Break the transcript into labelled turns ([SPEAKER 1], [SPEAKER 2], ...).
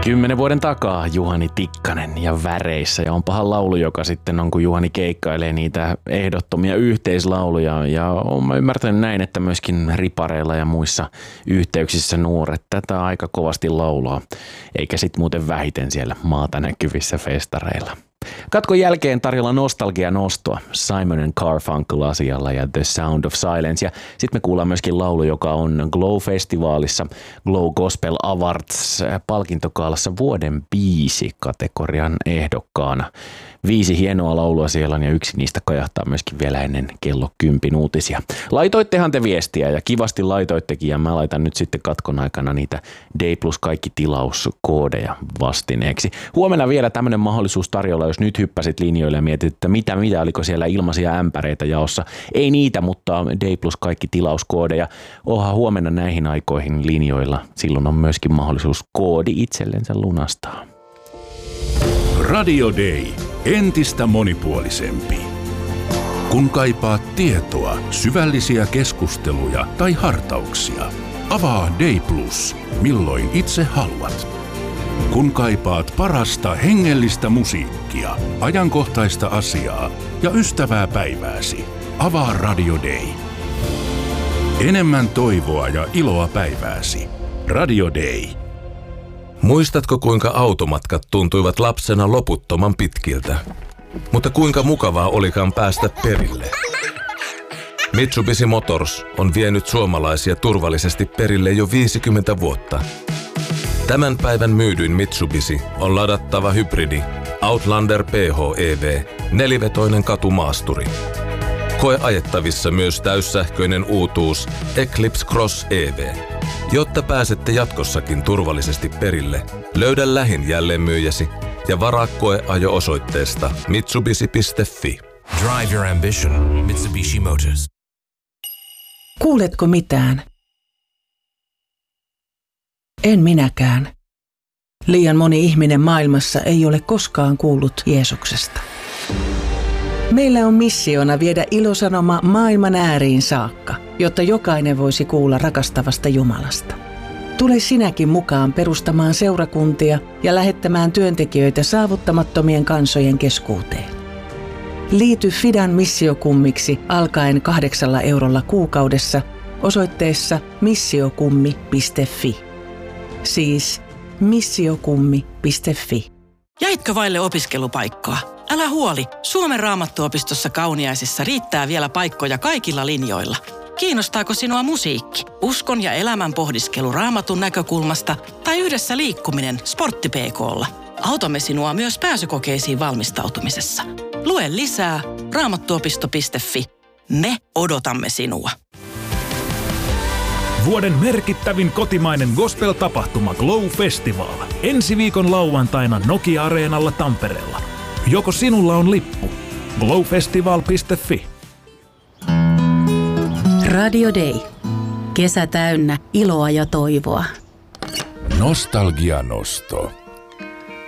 [SPEAKER 1] 10 vuoden takaa Juhani Tikkanen ja Väreissä, ja onpahan laulu, joka sitten on, kun Juhani keikkailee niitä ehdottomia yhteislauluja, ja olen ymmärtänyt näin, että myöskin ripareilla ja muissa yhteyksissä nuoret tätä aika kovasti laulaa, eikä sit muuten vähiten siellä maata näkyvissä festareilla. Katkon jälkeen tarjolla nostalgianostoa Simon & Garfunkel asialla ja The Sound of Silence. Ja sitten me kuullaan myöskin laulu, joka on Glow-festivaalissa Glow Gospel Awards palkintokaalassa vuoden biisi kategorian ehdokkaana. 5 hienoa laulua siellä on ja yksi niistä kajahtaa myöskin vielä ennen kello 10 uutisia. Laitoittehan te viestiä ja kivasti laitoittekin ja mä laitan nyt sitten katkon aikana niitä D plus kaikki tilauskoodeja vastineeksi. Huomenna vielä tämmönen mahdollisuus tarjolla, jos nyt hyppäsit linjoille ja mietit, että mitä oliko siellä ilmaisia ämpäreitä jaossa. Ei niitä, mutta D plus kaikki tilauskoodeja. Oha huomenna näihin aikoihin linjoilla. Silloin on myöskin mahdollisuus koodi itsellensä lunastaa.
[SPEAKER 2] Radio Day. Entistä monipuolisempi. Kun kaipaat tietoa, syvällisiä keskusteluja tai hartauksia, avaa Day Plus, milloin itse haluat. Kun kaipaat parasta hengellistä musiikkia, ajankohtaista asiaa ja ystävää päivääsi, avaa Radio Day. Enemmän toivoa ja iloa päivääsi. Radio Day.
[SPEAKER 3] Muistatko, kuinka automatkat tuntuivat lapsena loputtoman pitkiltä? Mutta kuinka mukavaa olikaan päästä perille? Mitsubishi Motors on vienyt suomalaisia turvallisesti perille jo 50 vuotta. Tämän päivän myydyin Mitsubishi on ladattava hybridi Outlander PHEV, 4-vetoinen katumaasturi. Koe ajettavissa myös täyssähköinen uutuus Eclipse Cross EV. Jotta pääsette jatkossakin turvallisesti perille, löydä lähin jälleenmyyjäsi ja varaa koeajo osoitteesta mitsubishi.fi.
[SPEAKER 4] Drive your ambition, Mitsubishi Motors.
[SPEAKER 5] Kuuletko mitään? En minäkään. Liian moni ihminen maailmassa ei ole koskaan kuullut Jeesuksesta. Meillä on missiona viedä ilosanoma maailman ääriin saakka, jotta jokainen voisi kuulla rakastavasta Jumalasta. Tule sinäkin mukaan perustamaan seurakuntia ja lähettämään työntekijöitä saavuttamattomien kansojen keskuuteen. Liity Fidan missiokummiksi alkaen 8 eurolla kuukaudessa osoitteessa missiokummi.fi. Siis missiokummi.fi.
[SPEAKER 6] Jäitkö vaille opiskelupaikkaa? Älä huoli, Suomen Raamattuopistossa Kauniaisissa riittää vielä paikkoja kaikilla linjoilla. Kiinnostaako sinua musiikki, uskon ja elämän pohdiskelu Raamatun näkökulmasta tai yhdessä liikkuminen Sportti-PK:lla? Autamme sinua myös pääsykokeisiin valmistautumisessa. Lue lisää raamattuopisto.fi. Me odotamme sinua.
[SPEAKER 7] Vuoden merkittävin kotimainen gospel-tapahtuma Glow Festival. Ensi viikon lauantaina Nokia-areenalla Tampereella. Joko sinulla on lippu? glowfestival.fi.
[SPEAKER 8] Radio Day. Kesä täynnä iloa ja toivoa.
[SPEAKER 2] Nostalgianosto.